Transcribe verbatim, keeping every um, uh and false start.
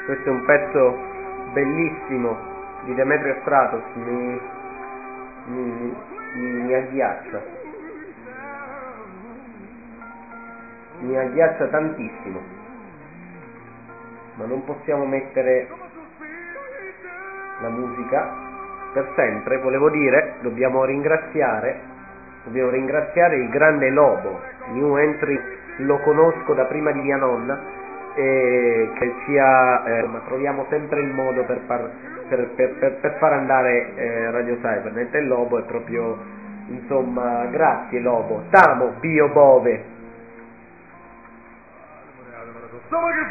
Questo è un pezzo bellissimo di Demetrio Stratos, mi, mi, mi, mi agghiaccia, mi agghiaccia tantissimo, ma non possiamo mettere la musica per sempre. Volevo dire, dobbiamo ringraziare, dobbiamo ringraziare il grande Lobo. New Entry lo conosco da prima di mia nonna, e che ci ha, eh, ma troviamo sempre il modo per far, per, per, per, per far andare eh, Radio Cybernet, e il Lobo è proprio, insomma, grazie Lobo, Tamo, Pio Bove.